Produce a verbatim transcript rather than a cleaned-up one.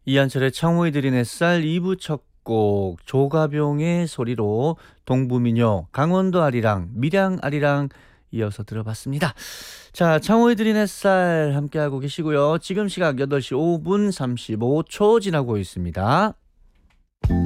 이한철의 창호이 들인 햇살 이 부 첫 곡 조가병의 소리로 동부민요 강원도 아리랑 밀양 아리랑 이어서 들어봤습니다. 자, 창호이 들인 햇살 함께하고 계시고요. 지금 시각 여덟 시 오 분 삼십오 초 지나고 있습니다.